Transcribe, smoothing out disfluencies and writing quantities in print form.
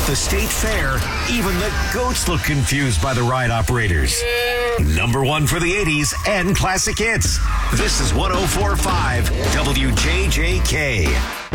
the state fair, even the goats look confused by the ride operators. Number one for the 80s and classic hits. This is 104.5 WJJK.